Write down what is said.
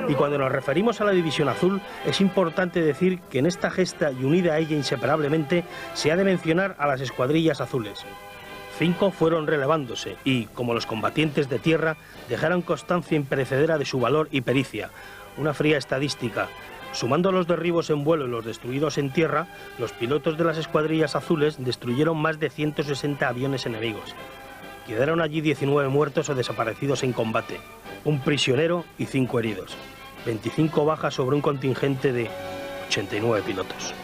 Y cuando nos referimos a la División Azul, es importante decir que en esta gesta y unida a ella inseparablemente, se ha de mencionar a las escuadrillas azules. 5 fueron relevándose y, como los combatientes de tierra, dejaron constancia imperecedera de su valor y pericia. Una fría estadística. Sumando los derribos en vuelo y los destruidos en tierra, los pilotos de las escuadrillas azules destruyeron más de 160 aviones enemigos. Quedaron allí 19 muertos o desaparecidos en combate, un prisionero y 5 heridos. 25 bajas sobre un contingente de 89 pilotos.